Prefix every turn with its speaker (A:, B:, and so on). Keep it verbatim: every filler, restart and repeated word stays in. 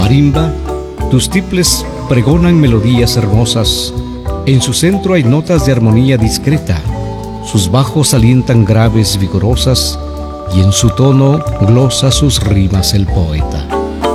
A: marimba, tus tiples pregonan melodías hermosas. En su centro hay notas de armonía discreta. Sus bajos alientan graves vigorosas y en su tono glosa sus rimas el poeta.